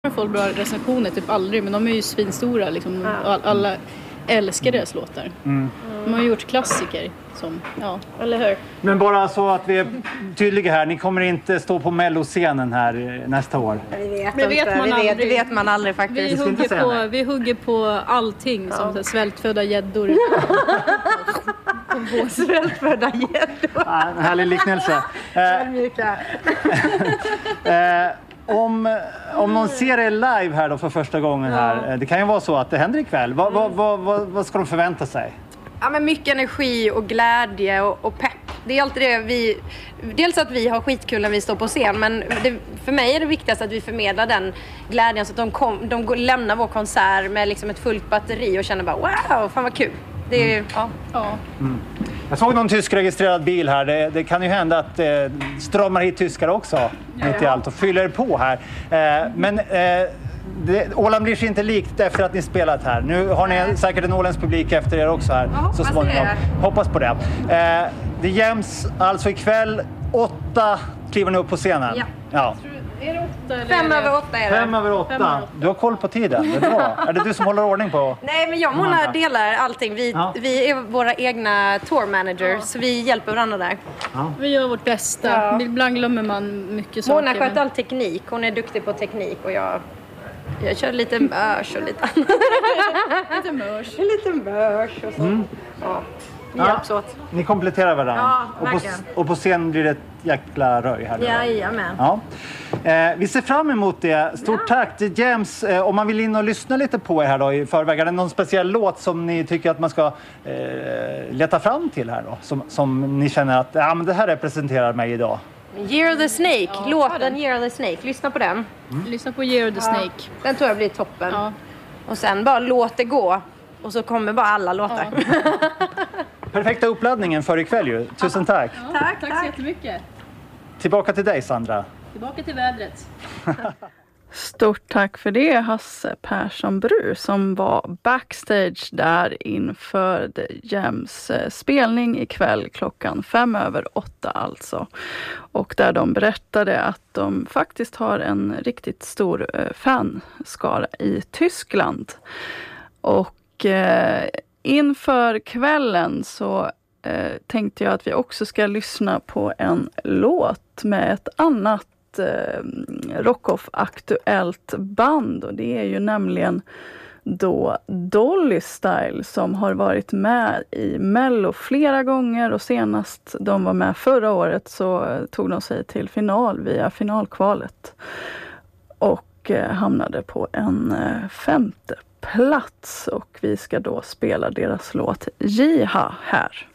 Folk bra recensioner typ aldrig, men de är ju svinstora liksom. Alla älskar deras låtar. De har gjort klassiker som, eller hur? Men bara så att vi är tydliga här, ni kommer inte stå på Melloscenen här nästa år. Det vet man aldrig faktiskt. Vi hugger på allting som svältfödda gäddor. Svältfödda gäddor. En härlig liknelse. Om någon ser er live här då för första gången här, det kan ju vara så att det händer ikväll. Vad ska de förvänta sig? Ja, men mycket energi och glädje och pepp. Det är alltid det dels att vi har skitkul när vi står på scen, men för mig är det viktigast att vi förmedlar den glädjen så att de lämnar vår konsert med liksom ett fullt batteri och känner bara wow, fan vad kul. Det är, Jag såg någon tyskregistrerad bil här. Det kan ju hända att strömmar hit tyskar också mitt i allt och fyller på här. Åland blir sig inte likt efter att ni spelat här. Nu har ni säkert en åländsk publik efter er också här. Så småningom. Hoppas på det. Det jäms alltså ikväll 8 kliver ni upp på scenen. Ja. Är det 8 eller? 5 över 8 är det. 5 över 8. Du har koll på tiden. Det är bra. Är det du som håller ordning på? Nej, men jag och Mona delar allting. Vi är våra egna tour managers, så vi hjälper varandra där. Vi gör vårt bästa. Ibland glömmer man mycket saker. Mona sköter all teknik. Hon är duktig på teknik och jag kör lite mörs och lite annat. lite mörs och så. Vi hjälps åt. Ni kompletterar varandra. Ja, och på scen blir det ett jäkla röj här. Jajamän. Vi ser fram emot det. Stort tack till James. Om man vill in och lyssna lite på er här då i förväg, är det någon speciell låt som ni tycker att man ska leta fram till här då? Som ni känner att men det här representerar mig idag. Year of the Snake, låten Year of the Snake. Lyssna på den. Lyssna på Year of the Snake. Den tror jag blir toppen. Och sen bara låt det gå. Och så kommer bara alla låtar. Perfekta uppladdningen för ikväll ju. Tusen tack. Tack så jättemycket. Tillbaka till dig, Sandra. Tillbaka till vädret. Stort tack för det, Hasse Persson Bru, som var backstage där inför The Gems spelning ikväll klockan 5 över 8 alltså. Och där de berättade att de faktiskt har en riktigt stor fanskara i Tyskland. Och inför kvällen så tänkte jag att vi också ska lyssna på en låt med ett annat Rockoff-aktuellt band, och det är ju nämligen då Dolly Style som har varit med i Mello flera gånger, och senast de var med förra året så tog de sig till final via finalkvalet och hamnade på en 5:e plats, och vi ska då spela deras låt Jiha här.